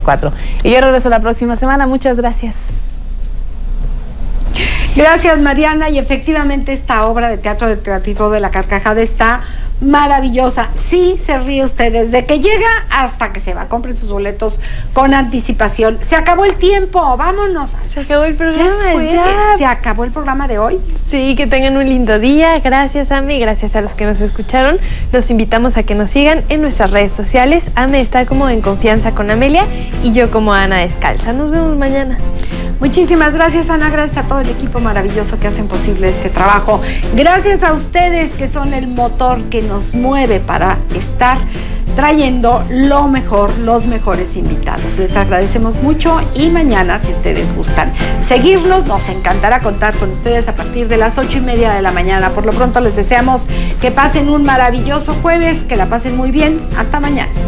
4. Y yo regreso la próxima semana. Muchas gracias. Gracias, Mariana. Y efectivamente esta obra de teatro del Teatrito de la Carcajada está maravillosa. Sí, se ríe usted desde que llega hasta que se va. Compren sus boletos con anticipación. Se acabó el tiempo, vámonos. Se acabó el programa. Ya. Se acabó el programa de hoy. Sí, que tengan un lindo día. Gracias, Ame, y gracias a los que nos escucharon. Los invitamos a que nos sigan en nuestras redes sociales. Ame está como En Confianza con Amelia y yo como Ana Descalza. Nos vemos mañana. Muchísimas gracias, Ana. Gracias a todo el equipo maravilloso que hacen posible este trabajo. Gracias a ustedes que son el motor que nos mueve para estar trayendo lo mejor, los mejores invitados. Les agradecemos mucho y mañana, si ustedes gustan seguirnos, nos encantará contar con ustedes a partir de las 8:30 de la mañana. Por lo pronto les deseamos que pasen un maravilloso jueves, que la pasen muy bien. Hasta mañana.